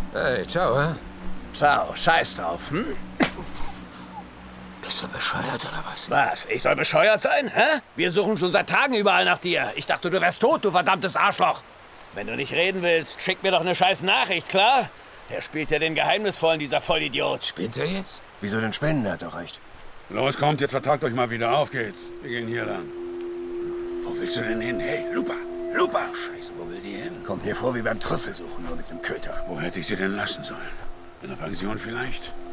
Hey, ciao, hä? Ciao, scheiß drauf, hm? Bist du bescheuert oder was? Was, ich soll bescheuert sein, hä? Wir suchen schon seit Tagen überall nach dir. Ich dachte, du wärst tot, du verdammtes Arschloch. Wenn du nicht reden willst, schick mir doch eine scheiß Nachricht, klar? Der spielt ja den Geheimnisvollen, dieser Vollidiot. Spielt er jetzt? Wieso denn Spenden? Er hat doch recht. Los, kommt, jetzt vertragt euch mal wieder. Auf geht's. Wir gehen hier lang. Wo willst du denn hin? Hey, Lupa! Lupa! Scheiße, wo will die hin? Kommt mir vor wie beim Trüffelsuchen, nur mit einem Köter. Wo hätte ich sie denn lassen sollen? In der Pension vielleicht?